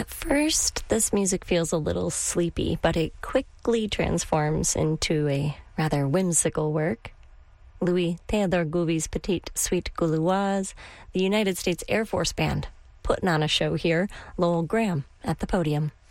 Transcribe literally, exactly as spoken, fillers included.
At first, this music feels a little sleepy, but it quickly transforms into a rather whimsical work. Louis Theodore Gouvy's Petite Suite Gauloise, the United States Air Force Band, putting on a show here. Lowell Graham at the podium.